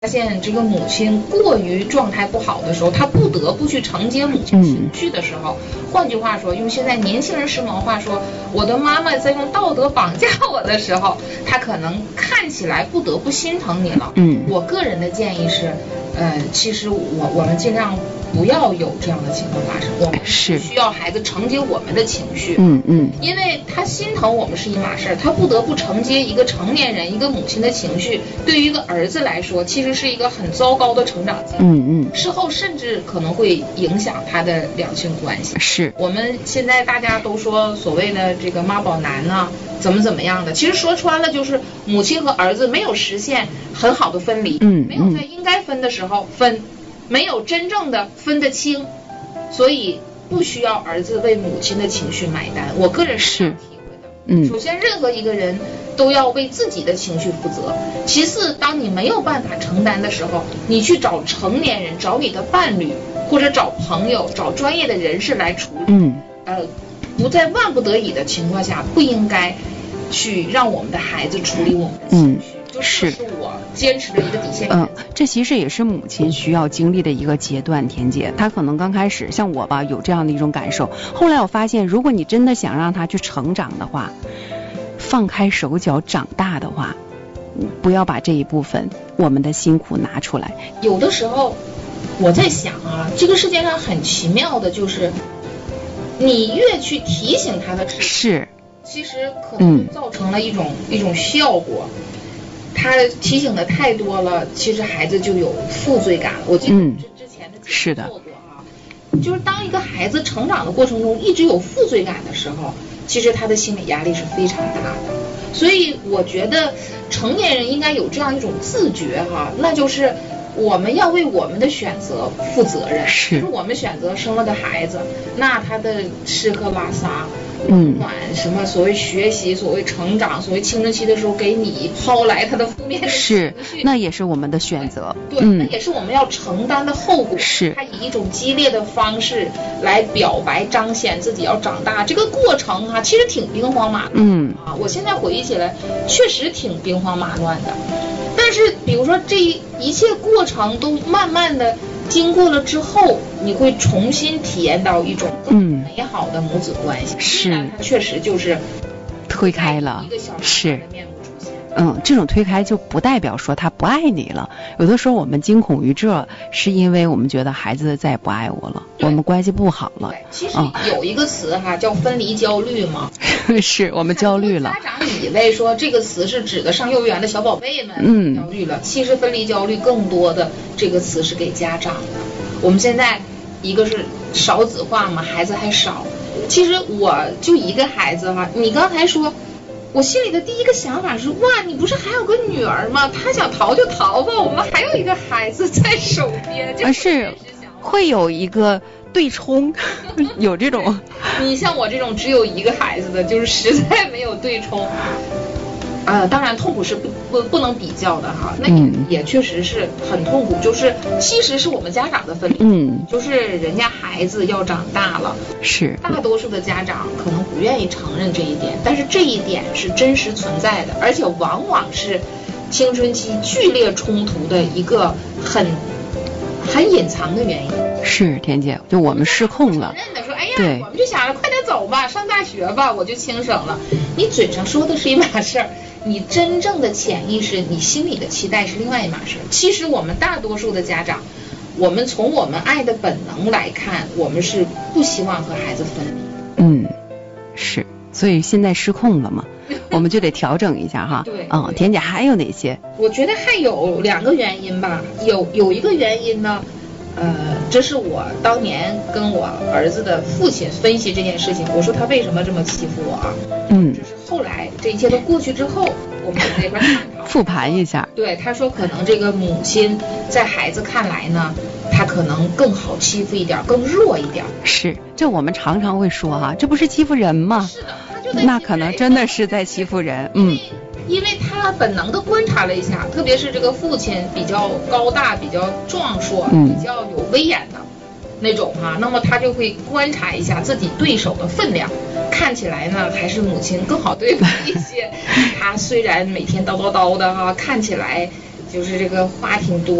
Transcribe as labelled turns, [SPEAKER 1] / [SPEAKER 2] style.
[SPEAKER 1] 发现这个母亲过于状态不好的时候，她不得不去承接母亲情绪的时候，换句话说，用现在年轻人时髦话说，我的妈妈在用道德绑架我的时候，她可能看起来不得不心疼你了。我个人的建议是，其实我们尽量不要有这样的情况发生，我们是需要孩子承接我们的情绪。因为他心疼我们是一码事儿，他不得不承接一个成年人一个母亲的情绪，对于一个儿子来说，其实是一个很糟糕的成长经历。事后甚至可能会影响他的两性关系。是我们现在大家都说所谓的这个妈宝男啊，怎么样的，其实说穿了就是母亲和儿子没有实现很好的分离，没有在应该分的时候分，没有真正的分得清，所以不需要儿子为母亲的情绪买单。我个人是这样体会的。首先任何一个人都要为自己的情绪负责，其次当你没有办法承担的时候，你去找成年人，找你的伴侣，或者找朋友，找专业的人士来处理。不在万不得已的情况下，不应该去让我们的孩子处理我们的情绪。就是我坚持的一个底线。
[SPEAKER 2] 这其实也是母亲需要经历的一个阶段，田姐。她可能刚开始像我吧，有这样的一种感受。后来我发现，如果你真的想让她去成长的话，放开手脚长大的话，不要把这一部分我们的辛苦拿出来。
[SPEAKER 1] 有的时候我在想啊，这个世界上很奇妙的就是，你越去提醒他的事，其实可能造成了一种效果。他提醒的太多了，其实孩子就有负罪感了。我记得之前的节目做过啊，就是当一个孩子成长的过程中一直有负罪感的时候，其实他的心理压力是非常大的。所以我觉得成年人应该有这样一种自觉哈，那就是我们要为我们的选择负责任。就是我们选择生了个孩子，那他的吃喝拉撒，不管什么所谓学习，所谓成长，所谓青春期的时候给你抛来他的负面的情绪，
[SPEAKER 2] 那也是我们的选择。
[SPEAKER 1] 对，那也是我们要承担的后果。他以一种激烈的方式来表白彰显自己要长大，这个过程啊其实挺兵荒马乱。我现在回忆起来确实挺兵荒马乱的。但是比如说这一切过程都慢慢的经过了之后，你会重新体验到一种更美好的母子关系。它确实就是
[SPEAKER 2] 推开了，
[SPEAKER 1] 一个小孩的面目出现。
[SPEAKER 2] 这种推开就不代表说他不爱你了。有的时候我们惊恐于这，是因为我们觉得孩子再也不爱我了，我们关系不好了。
[SPEAKER 1] 其实有一个词哈，叫分离焦虑嘛。
[SPEAKER 2] 是我们焦虑了。
[SPEAKER 1] 家长以为说这个词是指的上幼儿园的小宝贝们焦虑了，其实分离焦虑更多的这个词是给家长的。我们现在一个是少子化嘛，孩子还少。其实我就一个孩子哈，你刚才说，我心里的第一个想法是，哇，你不是还有个女儿吗？她想逃就逃吧，我们还有一个孩子在手边。
[SPEAKER 2] 是会有一个对冲，有这种。
[SPEAKER 1] 你像我这种只有一个孩子的，就是实在没有对冲。当然痛苦是不能比较的哈，那也确实是很痛苦，就是其实是我们家长的分离，就是人家孩子要长大了，大多数的家长可能不愿意承认这一点，但是这一点是真实存在的，而且往往是青春期剧烈冲突的一个很隐藏的原因。
[SPEAKER 2] 是田姐，就我们失控了。
[SPEAKER 1] 承认的说，哎呀，我们就想着快点走吧，上大学吧，我就轻省了。你嘴上说的是一码事儿，你真正的潜意识，你心里的期待是另外一码事儿。其实我们大多数的家长，我们从我们爱的本能来看，我们是不希望和孩子分离。
[SPEAKER 2] 是，所以现在失控了嘛，我们就得调整一下哈。
[SPEAKER 1] 对，
[SPEAKER 2] 田姐还有哪些？
[SPEAKER 1] 我觉得还有2个原因吧，有一个原因呢。这是我当年跟我儿子的父亲分析这件事情，我说他为什么这么欺负我啊？就是后来这一切都过去之后，我们在这边探讨
[SPEAKER 2] 复盘一下。
[SPEAKER 1] 对，他说可能这个母亲在孩子看来呢，他可能更好欺负一点，更弱一点。
[SPEAKER 2] 是，这我们常常会说哈，这不是欺负人吗？
[SPEAKER 1] 是的，他就在
[SPEAKER 2] 那可能真的是在欺负人。
[SPEAKER 1] 因为他本能的观察了一下，特别是这个父亲比较高大、比较壮硕、比较有威严的那种哈，那么他就会观察一下自己对手的分量，看起来呢还是母亲更好对付一些。他虽然每天叨叨叨的哈，看起来就是这个话挺多